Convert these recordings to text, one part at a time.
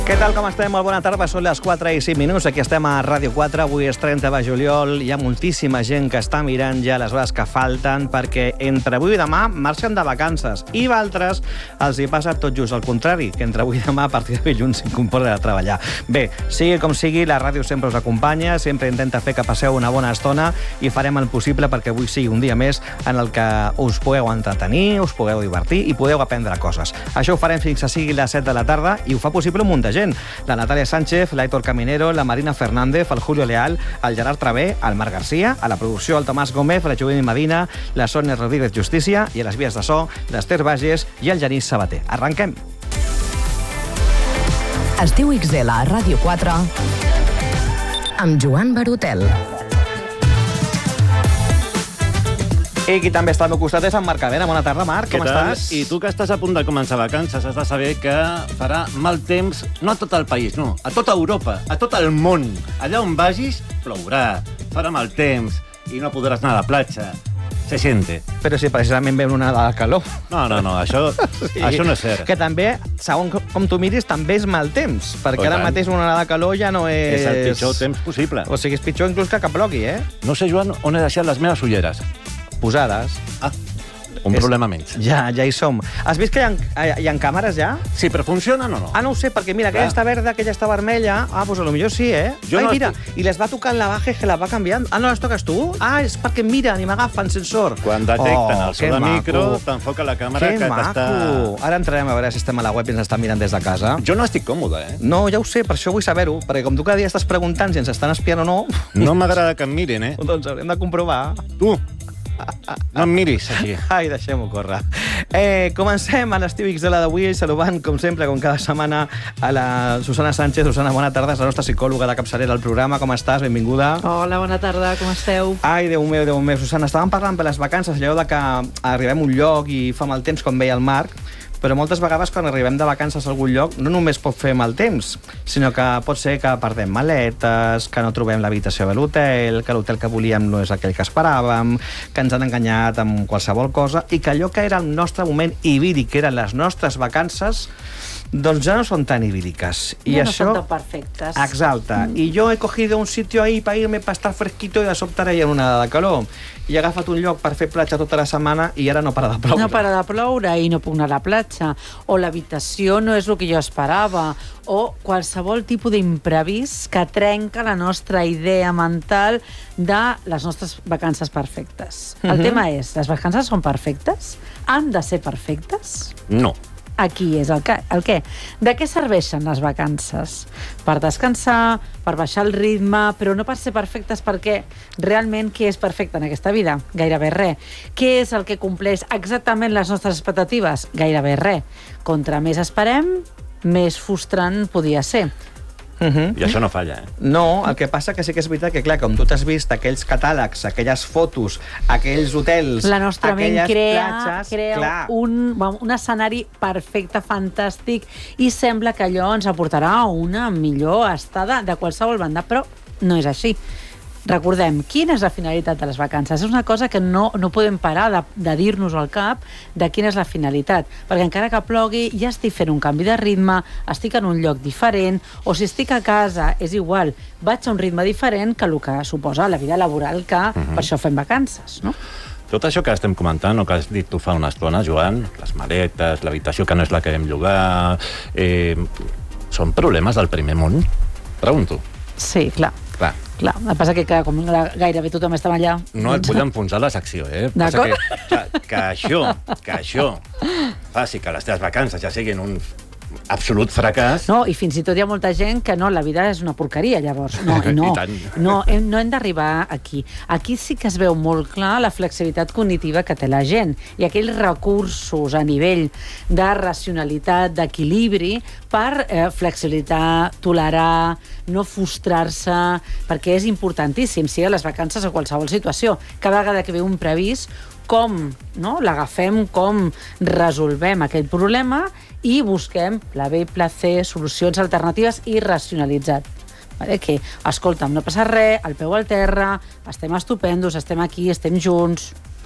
Què tal, com estem? Molt bona tarda, són les 4 i 5 minuts. Aquí estem a Ràdio 4, avui és 30 de juliol. Hi ha moltíssima gent que està mirant ja les hores que falten perquè entre avui i demà marxen de vacances i d'altres els hi passa tot just al contrari, que entre avui i demà a partir de dilluns s'incorporen a treballar. Bé, sigui com sigui, la ràdio sempre us acompanya, sempre intenta fer que passeu una bona estona i farem el possible perquè avui sigui un dia més en el que us pugueu entretenir, us pugueu divertir i podeu aprendre coses. Això ho farem fins que sigui les 7 de la tarda i ho fa possible un munt de gent. La Natàlia Sánchez, l'Aitor Caminero, la Marina Fernández, el Julio Leal, el Gerard Travé, el Marc Garcia, a la producció el Tomàs Gómez, la Jovini Medina, la Sònia Rodríguez Justícia i a les vies de so l'Ester Bages i el Genís Sabater. Arrenquem! Estiu XL a Ràdio 4 amb Joan Barotel. I qui també està al meu costat és en Marc Avena. Bona tarda, Marc, com estàs? I tu que estàs a punt de començar vacances has de saber que farà mal temps, no a tot el país, no, a tota Europa, a tot el món. Allà on vagis, plourà, farà mal temps i no podràs anar a la platja. Se siente. Però si precisament ve una de calor. No, això no és cert. Que també, segons com tu miris, també és mal temps, perquè ara mateix una onada de calor ja no és... És el pitjor temps possible. O sigui, és pitjor inclús que plogui, eh? No sé, Joan, on he deixat les meves ulleres. Posades. Un problema menys. Ja hi som. Has vist que hi ha càmeres ja? Sí, però funcionen o no? No ho sé, perquè mira, aquella està verda, aquella està vermella. Doncs potser sí, eh? Mira, i les va tocant la baja i que la va canviant. No les toques tu? És perquè miren i m'agafen sensor. Quan detecten el so de micro, t'enfoca la càmera que t'està... Ara entrarem a veure si estem a la web i ens estan mirant des de casa. Jo no estic còmode, eh? No, ja ho sé, per això vull saber-ho, perquè com tu cada dia estàs preguntant si ens estan espiant o no... No m'agrada que em mirin, eh? Doncs haurem de comprovar. Tu! No em miris, aquí. Deixem-ho córrer. Comencem a l'estiu XL d'avui, saludant, com sempre, com cada setmana, a la Susana Sánchez. Susana, bona tarda, és la nostra psicòloga de capçalera del programa. Com estàs? Benvinguda. Hola, bona tarda, com esteu? Déu meu. Susana, estàvem parlant per les vacances, allò de que arribem a un lloc i fa mal temps, com veia el Marc, però moltes vegades quan arribem de vacances a algun lloc no només pot fer mal temps, sinó que pot ser que perdem maletes, que no trobem l'habitació de l'hotel, que l'hotel que volíem no és aquell que esperàvem, que ens han enganyat amb qualsevol cosa i que allò que era el nostre moment idíl·lic, que eren les nostres vacances, doncs ja no son tan idílicas. No son tan perfectes. Exacte. Y yo he cogido un sitio ahí para irme para estar fresquito y de sobte ara hi ha una onada de calor. I he agafat un lloc per fer platja tota la setmana i ara no para de ploure. No para de ploure i no puc anar a la platja. O l'habitació no és el que jo esperava. O qualsevol tipus d'imprevist que trenca la nostra idea mental de les nostres vacances perfectes. El tema és, les vacances són perfectes? Han de ser perfectes? No. Aquí és el què. De què serveixen les vacances? Per descansar, per baixar el ritme, però no per ser perfectes, perquè realment què és perfecte en aquesta vida? Gairebé res. Què és el que compleix exactament les nostres expectatives? Gairebé res. Contra més esperem, més frustrant podia ser. I això no falla, eh? No, el que passa que sí que és veritat que, clar, com tu t'has vist aquells catàlegs, aquelles fotos, aquells hotels, la nostra ment crea platges, un escenari perfecte, fantàstic, i sembla que allò ens aportarà a una millor estada de qualsevol banda, però no és així. Recordem, quina és la finalitat de les vacances? És una cosa que no podem parar de dir-nos al cap de quina és la finalitat, perquè encara que plogui ja estic fent un canvi de ritme, estic en un lloc diferent, o si estic a casa, és igual, vaig a un ritme diferent que el que suposa la vida laboral, que per això fem vacances, no? Tot això que estem comentant, o que has dit tu fa una estona, Joan, les maletes, l'habitació que no és la que vam llogar, són problemes del primer món? Pregunto. Sí, clar. Clar, el que passa que com gairebé tothom estava allà... No et vull enfonsar la secció, eh? D'acord. Que això faci que les teves vacances ja siguin un absolut fracàs. No, i fins i tot hi ha molta gent que no, la vida és una porqueria, llavors. No hem d'arribar aquí. Aquí sí que es veu molt clar la flexibilitat cognitiva que té la gent i aquells recursos a nivell de racionalitat, d'equilibri, per flexibilitat, tolerar, no frustrar-se, perquè és importantíssim, sí, a les vacances o qualsevol situació. Cada vegada que ve un previst, com l'agafem, com resolvem aquell problema i busquem plaer, placer, solucions alternatives i racionalitzat. Que, escolta'm, no passa res, el peu al terra, estem estupendos, estem aquí, estem junts.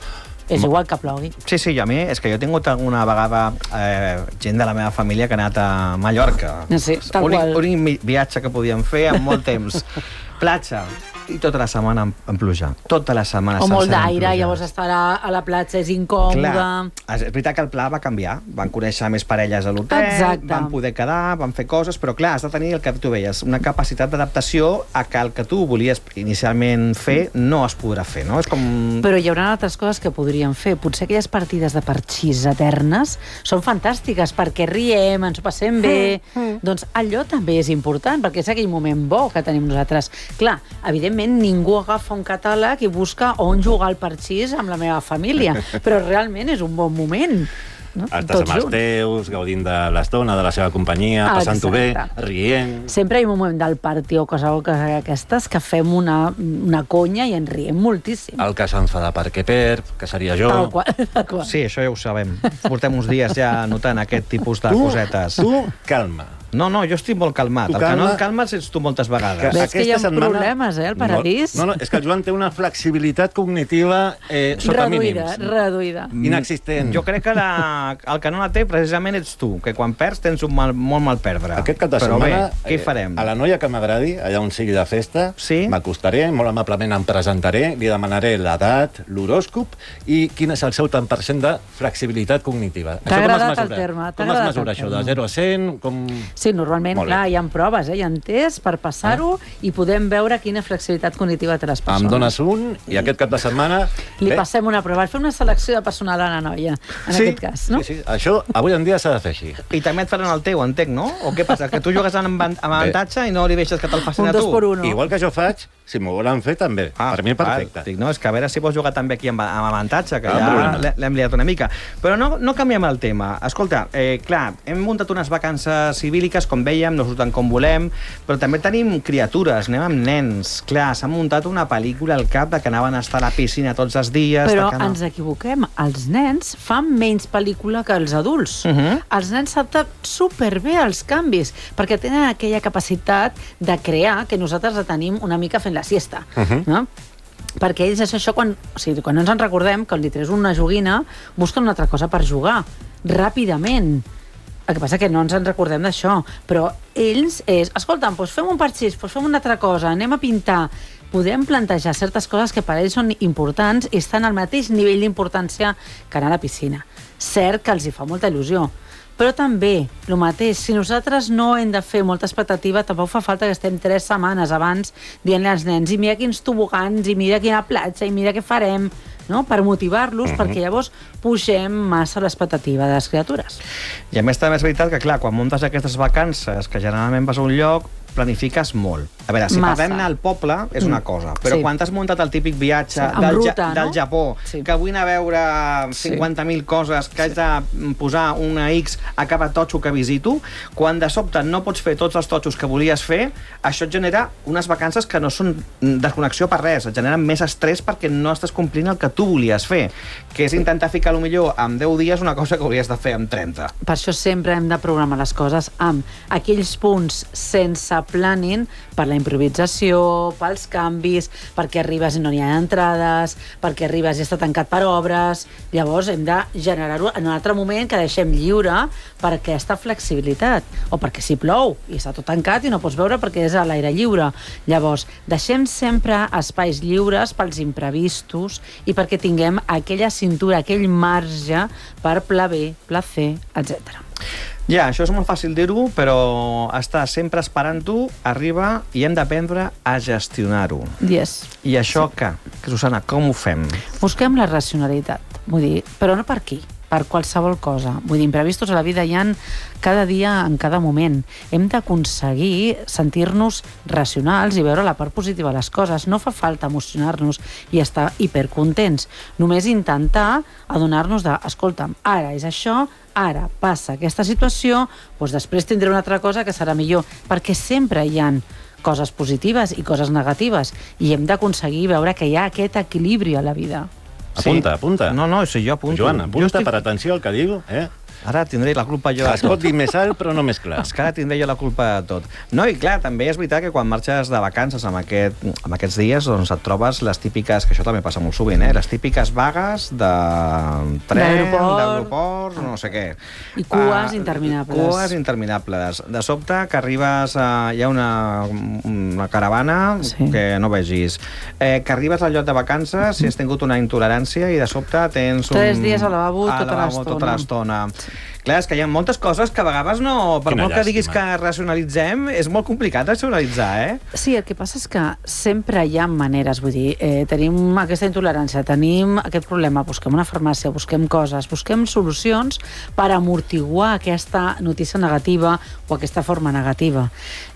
És igual que plogui. Sí, a mi és que jo he tingut alguna vegada gent de la meva família que ha anat a Mallorca. Sí, tal qual. Únic viatge que podíem fer en molt temps. Platja. I tota la setmana en pluja. Tota la setmana o molt d'aire, llavors estar a la platja és incòmode. Clar, és veritat que el pla va canviar. Van conèixer més parelles a l'hotel, van poder quedar, van fer coses, però clar, has de tenir el que tu veies, una capacitat d'adaptació a que el que tu volies inicialment fer no es podrà fer, no? És com... Però hi haurà altres coses que podríem fer. Potser aquelles partides de parxís eternes són fantàstiques perquè riem, ens ho passem bé. Doncs allò també és important, perquè és aquell moment bo que tenim nosaltres. Clar, evidentment, ningú agafa un catàleg i busca on jugar al parxís amb la meva família, però realment és un bon moment. No? Estàs amb els teus, gaudint de l'estona, de la seva companyia, passant-ho bé, rient... Sempre hi ha un moment del party o cosa aquestes que fem una conya i en riem moltíssim. El que s'enfada perquè perd, que seria jo... Tal qual. Sí, això ja ho sabem. Portem uns dies ja notant aquest tipus de cosetes. Tu, calma. No, jo estic molt calmat. El que no et calmes ets tu moltes vegades. Ves que hi ha problemes, al paradís. No, és que el Joan té una flexibilitat cognitiva sota mínims. Reduïda. Inexistent. Jo crec que el que no la té precisament ets tu, que quan perds tens un molt mal perdre. Aquest cap de setmana, què hi farem? A la noia que m'agradi, allà on sigui de festa, m'acostaré, molt amablement em presentaré, li demanaré l'edat, l'horòscop i quin és el seu tant % de flexibilitat cognitiva. T'ha agradat el terme. Com es mesura això, de 0 a 100? Sí, normalment, clar, hi ha proves, hi ha tests per passar-ho i podem veure quina flexibilitat cognitiva té les persones. Em dones un i aquest cap de setmana... Li passem una prova, fer una selecció de personal a la noia, en aquest cas, no? Sí, això avui en dia s'ha de fer així. I també et faran el teu, entenc, no? O què passa, que tu jugues amb avantatge i no li deixes que te'l facin a tu? 2 per 1. Igual que jo faig, si m'ho volen fer també. Per mi perfecte. Dic, no, és que a veure si vols jugar també aquí amb avantatge, que ja l'hem liat una mica. Però no canviem el tema. Escolta, clar, hem muntat unes vacances idíl·liques, com vèiem, no surten com volem, però també tenim criatures, anem amb nens. Clar, s'ha muntat una pel·lícula al cap de que anaven a estar a la piscina tots els dies... Però ens equivoquem. Els nens fan menys pel·lícula que els adults. Els nens s'adapten superbé als canvis, perquè tenen aquella capacitat de crear que nosaltres la tenim una mica fent la siesta. No? Perquè ells és això, quan no ens en recordem que li treus una joguina, busquen una altra cosa per jugar, ràpidament. El que passa que no ens en recordem d'això, però ells és, escolta'm, doncs fem un parxís, doncs fem una altra cosa, anem a pintar. Podem plantejar certes coses que per ells són importants i estan al mateix nivell d'importància que anar a la piscina. Cert que els hi fa molta il·lusió, però també, el mateix, si nosaltres no hem de fer molta expectativa, tampoc fa falta que estem 3 setmanes abans dient-li als nens i mira quins tobogans, i mira quina platja, i mira què farem, no? Per motivar-los, perquè llavors pugem massa l'expectativa de les criatures. I a més també és veritat que, clar, quan muntes aquestes vacances, que generalment vas a un lloc, planifiques molt. A veure, si parlem anar al poble, és una cosa, però quan t'has muntat el típic viatge del Japó, que vull anar a veure 50.000 coses, que haig de posar una X a cada totxo que visito, quan de sobte no pots fer tots els totxos que volies fer, això et genera unes vacances que no són desconnexió per res, et generen més estrès perquè no estàs complint el que tu volies fer, que és intentar ficar potser en 10 dies una cosa que hauries de fer en 30. Per això sempre hem de programar les coses amb aquells punts sense planning per la improvisació, pels canvis, perquè arribes i no n'hi ha entrades, perquè arribes i està tancat per obres. Llavors hem de generar-ho en un altre moment que deixem lliure per aquesta flexibilitat. O perquè si plou i està tot tancat i no pots veure perquè és a l'aire lliure. Llavors, deixem sempre espais lliures pels imprevistos i perquè tinguem aquella cintura, aquell marge per placer, etc. Ja, això és molt fàcil dir-ho, però estar sempre esperant-ho arriba i hem d'aprendre a gestionar-ho. Yes. I això què? Susana, com ho fem? Busquem la racionalitat, vull dir, però no per aquí, per qualsevol cosa. Vull dir, imprevistos a la vida hi ha cada dia, en cada moment. Hem d'aconseguir sentir-nos racionals i veure la part positiva de les coses. No fa falta emocionar-nos i estar hipercontents. Només intentar adonar-nos de, escolta'm, ara és això, ara passa aquesta situació, doncs després tindré una altra cosa que serà millor, perquè sempre hi ha coses positives i coses negatives i hem d'aconseguir veure que hi ha aquest equilibri a la vida. Apunta. No, sí, jo apunto. Joan, apunta per atenció al que diu, Ara tindré la culpa jo de Es pot tot. dir més alt, però no més clar. És que ara tindré jo la culpa de tot. No, i clar, també és veritat que quan marxes de vacances amb aquests dies, doncs et trobes les típiques, que això també passa molt sovint, les típiques vagues de tren, d'aeroports, no sé què. I cues interminables. Cues interminables. De sobte que arribes, hi ha una caravana que no vegis. Que arribes al lloc de vacances si has tingut una intolerància i de sobte tens 3 dies al lavabo tota l'estona. Clar, és que hi ha moltes coses que a vegades no... Per Quina molt que diguis llàstima. que racionalitzem, és molt complicat racionalitzar, Sí, el que passa és que sempre hi ha maneres, vull dir, tenim aquesta intolerància, tenim aquest problema, busquem una farmàcia, busquem coses, busquem solucions per amortiguar aquesta notícia negativa o aquesta forma negativa.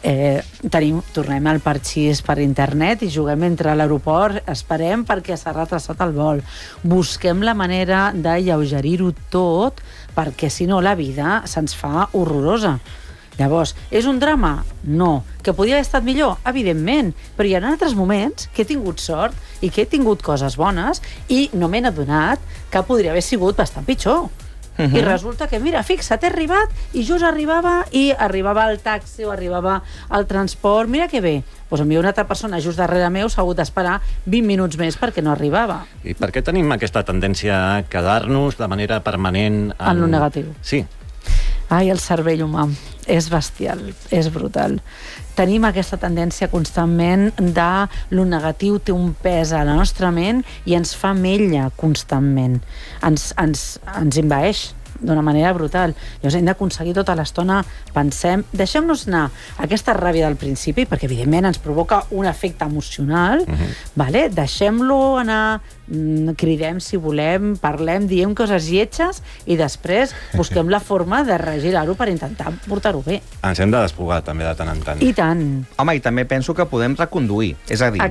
Tornem al parxís per internet i juguem entre l'aeroport, esperem perquè s'ha retrasat el vol. Busquem la manera d'alleugerir-ho tot perquè si no la vida se'ns fa horrorosa. Llavors, és un drama? No. Que podia haver estat millor? Evidentment. Però hi ha altres moments que he tingut sort i que he tingut coses bones i no m'he adonat que podria haver sigut bastant pitjor. I resulta que, mira, fixa't, he arribat i just arribava el taxi o arribava el transport. Mira que bé. Doncs a mi una altra persona just darrere meu s'ha hagut d'esperar 20 minuts més perquè no arribava. I per què tenim aquesta tendència a quedar-nos de manera permanent En lo negatiu. Sí. Ai, el cervell humà. És bestial, és brutal. Tenim aquesta tendència constantment de lo negatiu té un pes a la nostra ment i ens fa mella constantment. Ens envaeix d'una manera brutal. Llavors hem d'aconseguir tota l'estona, pensem, deixem-nos anar aquesta ràbia del principi, perquè evidentment ens provoca un efecte emocional, vale? Deixem-lo anar, cridem si volem, parlem, diem coses lletges i després busquem la forma de regirar-ho per intentar portar-ho bé. Ens hem de desfogar també de tant en tant. I tant. Home, i també penso que podem reconduir. És a dir,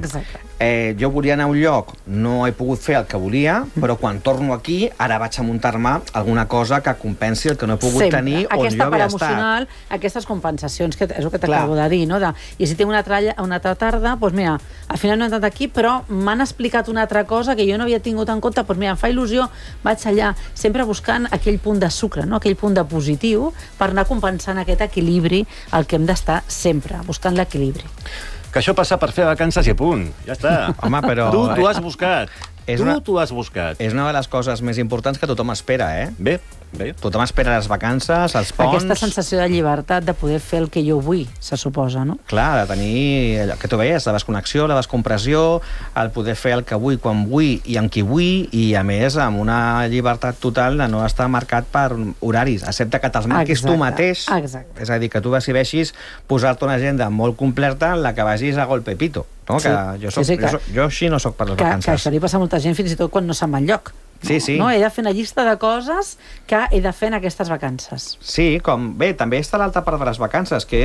jo volia anar a un lloc, no he pogut fer el que volia, però quan torno aquí, ara vaig a muntar-me alguna cosa que compensi el que no he pogut tenir on jo havia estat. Aquestes compensacions, que és el que t'acabo de dir, no? I si tinc una altra tarda, doncs mira, al final no he anat aquí, però m'han explicat una altra cosa que jo no havia tingut en compte, doncs mira, em fa il·lusió, vaig allà, sempre buscant aquell punt de sucre, no? Aquell punt de positiu, per anar compensant aquest equilibri, el que hem d'estar sempre, buscant l'equilibri. Que això passa per fer vacances i a punt. Ja està. Home, però... Tu t'ho has buscat. És És una de les coses més importants que tothom espera, Bé. Tothom espera les vacances, els ponts... Aquesta sensació de llibertat, de poder fer el que jo vull, se suposa, no? Clar, de tenir allò que tu veies, la desconnexió, la descompressió, el poder fer el que vull, quan vull i amb qui vull, i a més amb una llibertat total de no estar marcat per horaris, excepte que te'ls marquis tu mateix. Exacte. És a dir, que tu decideixis posar-te una agenda molt completa en la que vagis a golpe pito. No? Sí. Que jo així no soc per les vacances. Que això li passa a molta gent fins i tot quan no se'n va enlloc. Sí. No? He de fer una llista de coses que he de fer en aquestes vacances. Sí, també està l'altra part de les vacances, que